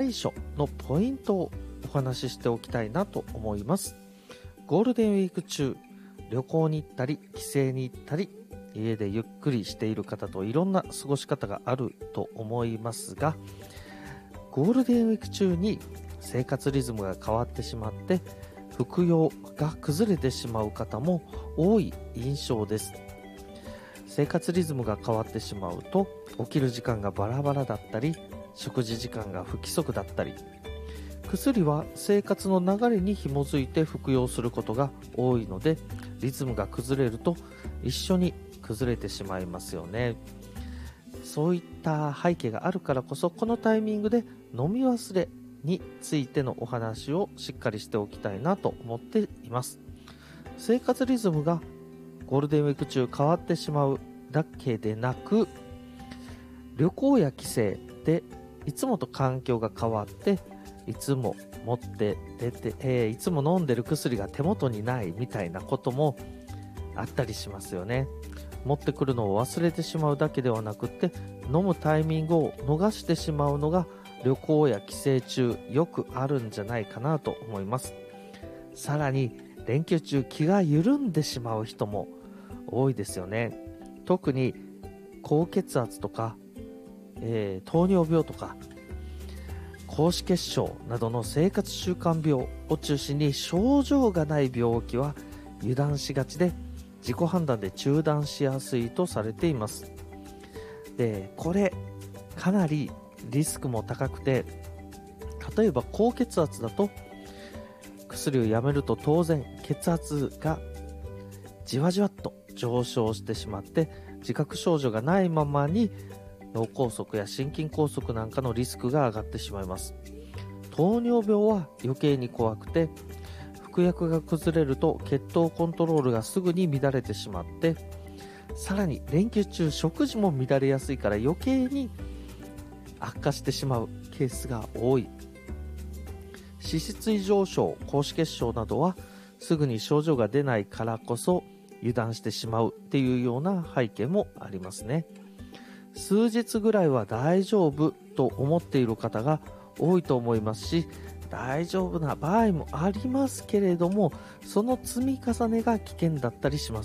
対処のポイントをお話ししておきたいなと思います。ゴールデンウィーク中、旅行に行ったり帰省に行ったり、家でゆっくりしている方といろんな過ごし方があると思いますが、ゴールデンウィーク中に生活リズムが変わってしまって服用が崩れてしまう方も多い印象です。生活リズムが変わってしまうと起きる時間がバラバラだったり、食事時間が不規則だったり、薬は生活の流れに紐づいて服用することが多いので、リズムが崩れると一緒に崩れてしまいますよね。そういった背景があるからこそ、このタイミングで飲み忘れについてのお話をしっかりしておきたいなと思っています。生活リズムがゴールデンウィーク中変わってしまうだけでなく、旅行や帰省でいつもと環境が変わって、いつも持って出て、いつも飲んでる薬が手元にないみたいなこともあったりしますよね。持ってくるのを忘れてしまうだけではなくて、飲むタイミングを逃してしまうのが旅行や帰省中よくあるんじゃないかなと思います。さらに連休中気が緩んでしまう人も多いですよね。特に高血圧とか、糖尿病とか高脂血症などの生活習慣病を中心に症状がない病気は油断しがちで、自己判断で中断しやすいとされています。で、これかなりリスクも高くて、例えば高血圧だと薬をやめると当然血圧がじわじわっと上昇してしまって、自覚症状がないままに脳梗塞や心筋梗塞なんかのリスクが上がってしまいます。糖尿病は余計に怖くて、服薬が崩れると血糖コントロールがすぐに乱れてしまって、さらに連休中食事も乱れやすいから余計に悪化してしまうケースが多い。脂質異常症、高脂血症などはすぐに症状が出ないからこそ油断してしまうっていうような背景もありますね。数日ぐらいは大丈夫と思っている方が多いと思いますし、大丈夫な場合もありますけれども、その積み重ねが危険だったりします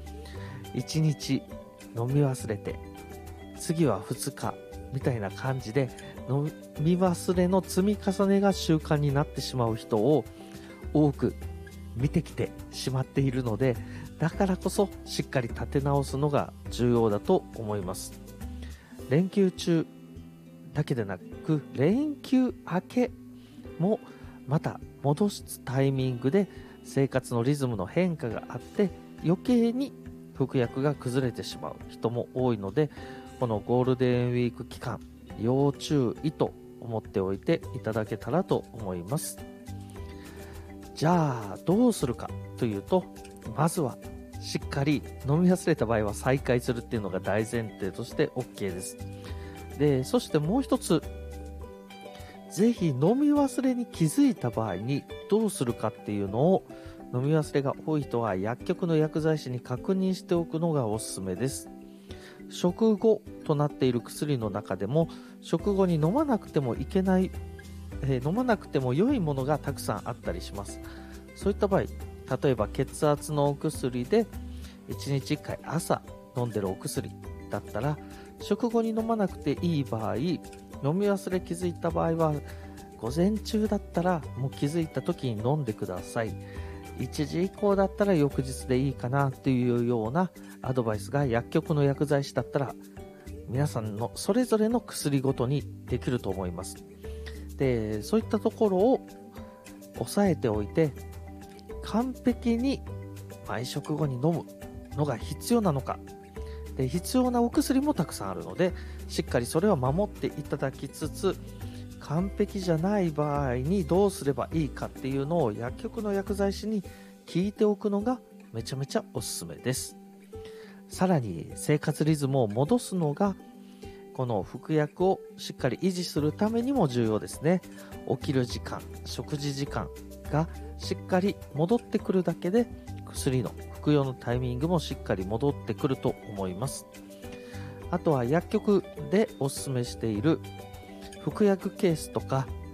。1日飲み忘れて、次は2日みたいな感じで飲み忘れの積み重ねが習慣になってしまう人を多く見てきてしまっているので、だからこそしっかり立て直すのが重要だと思います。連休中だけでなく、連休明けもまた戻すタイミングで生活のリズムの変化があって、余計に服薬が崩れてしまう人も多いので、このゴールデンウィーク期間要注意と思っておいていただけたらと思います。じゃあどうするかというと、まずはしっかり飲み忘れた場合は再開するっていうのが大前提として OK です。で、そしてもう一つ、ぜひ飲み忘れに気づいた場合にどうするかっていうのを、飲み忘れが多い人は薬局の薬剤師に確認しておくのがおすすめです。食後となっている薬の中でも、食後に飲まなくてもいけない、飲まなくても良いものがたくさんあったりします。そういった場合、例えば血圧のお薬で1日1回朝飲んでるお薬だったら、食後に飲まなくていい場合、飲み忘れ気づいた場合は午前中だったらもう気づいた時に飲んでください。1時以降だったら翌日でいいかなというようなアドバイスが薬局の薬剤師だったら皆さんのそれぞれの薬ごとにできると思います。で、そういったところを押さえておいて、完璧に毎食後に飲むのが必要なのか、で必要なお薬もたくさんあるので、しっかりそれは守っていただきつつ、完璧じゃない場合にどうすればいいかっていうのを薬局の薬剤師に聞いておくのがめちゃめちゃおすすめです。さらに生活リズムを戻すのが、この服薬をしっかり維持するためにも重要ですね。起きる時間、食事時間がしっかり戻ってくるだけで、薬の服用のタイミングもしっかり戻ってくると思います。あとは薬局でおすすめしている服薬ケースとか